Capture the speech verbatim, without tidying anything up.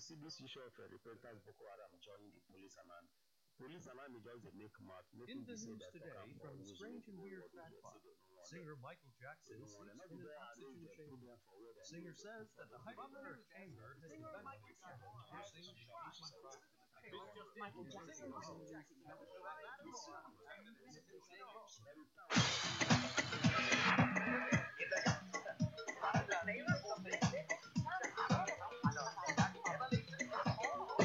see this issue of uh, repentance Boko Haram join the police and army. Police and army just they make mouth. In the news today, from the Strange and Weird Fact Box, singer Michael Jackson seeks in an oxygen chamber. The singer says that the height of her chamber has eventually settled, piercing the patient prostate. Michael Jackson. Michael Jackson.